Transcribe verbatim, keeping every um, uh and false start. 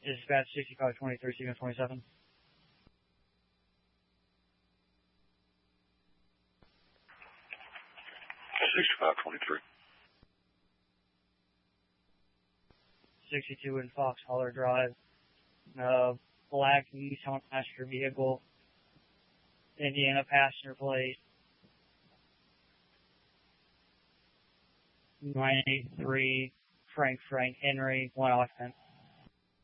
Dispatch sixty-five twenty-three, signal twenty-seven. sixty-five twenty-three. sixty-two in Fox Holler Drive. Uh, black Nissan passenger vehicle. Indiana passenger plate. nine eight three Frank Frank Henry, one occupant.